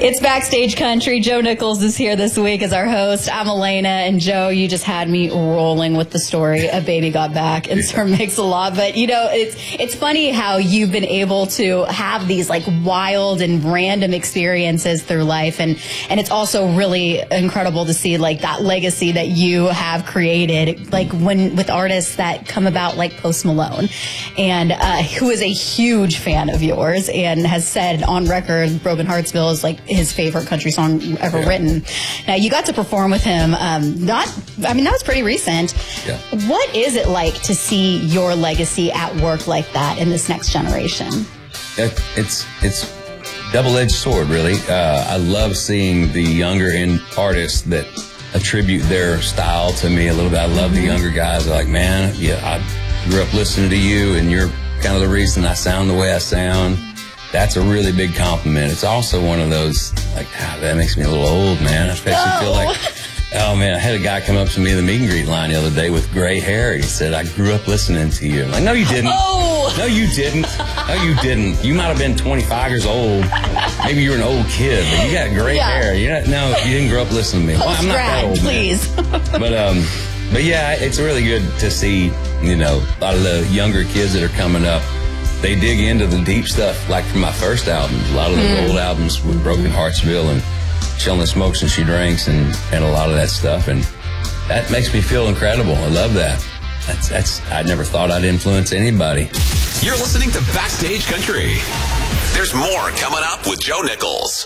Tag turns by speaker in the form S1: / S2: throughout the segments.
S1: It's Backstage Country. Joe Nichols is here this week as our host. I'm Elena, and Joe, you just had me rolling with the story A Baby Got Back and Sir Mix-a-Lot. But, you know, it's funny how you've been able to have these, like, wild and random experiences through life. And it's also really incredible to see, like, that legacy that you have created, like, with artists that come about, like Post Malone, and who is a huge fan of yours and has said on record Broken Heartsville is, like, his favorite country song ever written. Now, you got to perform with him. That was pretty recent.
S2: Yeah.
S1: What is it like to see your legacy at work like that in this next generation?
S2: It's double-edged sword, really. I love seeing the younger artists that attribute their style to me a little bit. I love the younger guys. They're like, man, yeah, I grew up listening to you, and you're kind of the reason I sound the way I sound. That's a really big compliment. It's also one of those, like, that makes me a little old, man. I especially feel like, oh, man, I had a guy come up to me in the meet and greet line the other day with gray hair. He said, I grew up listening to you. I'm like, no, you didn't.
S1: Oh!
S2: No, you didn't. No, you didn't. You might have been 25 years old. Maybe you're an old kid, but you got gray hair. You didn't grow up listening to me. Well, I'm not that old,
S1: please.
S2: But yeah, it's really good to see, you know, a lot of the younger kids that are coming up. They dig into the deep stuff, like from my first albums. A lot of the old albums with Broken Heartsville and Chillin' Smokes and She Drinks and a lot of that stuff. And that makes me feel incredible. I love that. I never thought I'd influence anybody.
S3: You're listening to Backstage Country. There's more coming up with Joe Nichols.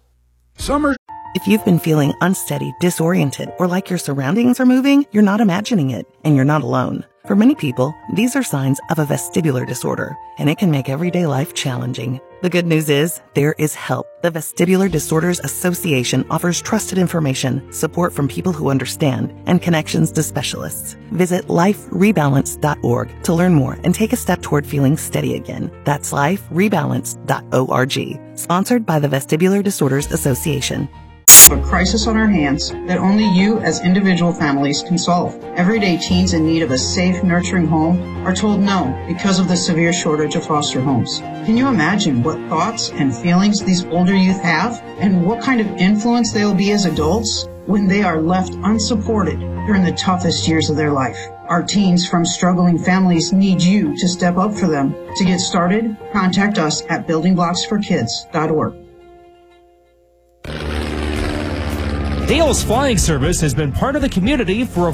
S4: If you've been feeling unsteady, disoriented, or like your surroundings are moving, you're not imagining it, and you're not alone. For many people, these are signs of a vestibular disorder, and it can make everyday life challenging. The good news is, there is help. The Vestibular Disorders Association offers trusted information, support from people who understand, and connections to specialists. Visit liferebalance.org to learn more and take a step toward feeling steady again. That's liferebalance.org. Sponsored by the Vestibular Disorders Association.
S5: A crisis on our hands that only you as individual families can solve. Everyday teens in need of a safe, nurturing home are told no because of the severe shortage of foster homes. Can you imagine what thoughts and feelings these older youth have and what kind of influence they'll be as adults when they are left unsupported during the toughest years of their life? Our teens from struggling families need you to step up for them. To get started, contact us at buildingblocksforkids.org.
S6: Dale's Flying Service has been part of the community for